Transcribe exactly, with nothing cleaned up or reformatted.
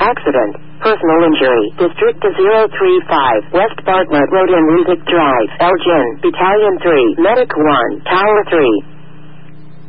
accident. Personal injury. District zero three five. West Bartlett Road in Music Drive. Elgin. Battalion three. Medic one. Tower three.